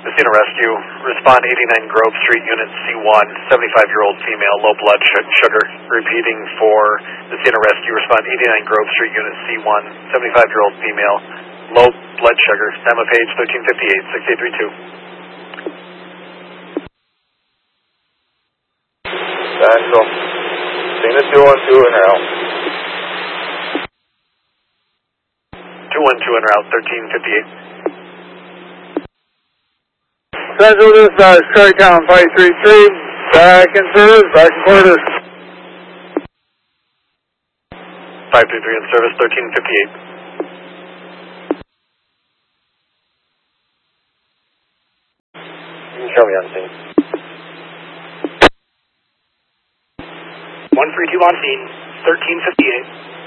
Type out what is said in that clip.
Messina Rescue, respond 89 Grove Street, Unit C1, 75-year-old female, low blood sugar. Repeating for Messina Rescue, respond 89 Grove Street, Unit C1, 75-year-old female, low blood sugar. Time of page 1358, 6832. Central. Messina 212 en route. 212 en route, 1358. Central dispatch, Tri-Town 533, back in service, back in quarters. 533 in service, 1358. You can show me on scene. 132 on scene, 1358.